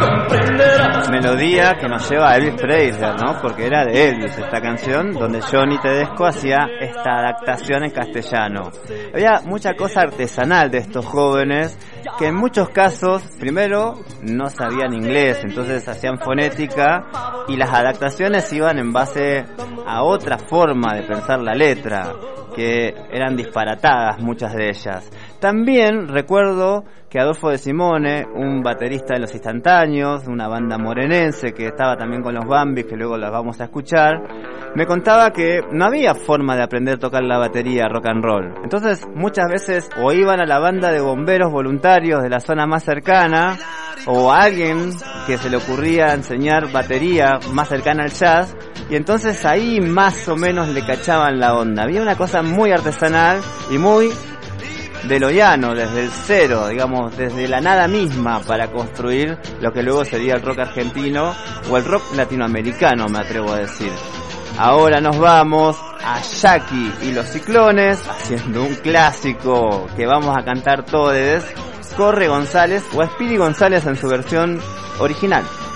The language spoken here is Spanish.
Melodía que nos lleva a Elvis Presley, ¿no? Porque era de Elvis esta canción, donde Johnny Tedesco hacía esta adaptación en castellano. Había mucha cosa artesanal de estos jóvenes que en muchos casos, primero, no sabían inglés, entonces hacían fonética y las adaptaciones iban en base a otra forma de pensar la letra, que eran disparatadas muchas de ellas. También recuerdo que Adolfo de Simone, un baterista de Los Instantáneos, una banda morenense que estaba también con los Bambis, que luego las vamos a escuchar, me contaba que no había forma de aprender a tocar la batería rock and roll. Entonces muchas veces o iban a la banda de bomberos voluntarios de la zona más cercana, o a alguien que se le ocurría enseñar batería más cercana al jazz, y entonces ahí más o menos le cachaban la onda. Había una cosa muy artesanal y muy de lo llano, desde el cero, digamos, desde la nada misma, para construir lo que luego sería el rock argentino o el rock latinoamericano, me atrevo a decir. Ahora nos vamos a Jackie y los Ciclones, haciendo un clásico que vamos a cantar todos, Corre González, o Speedy González en su versión original.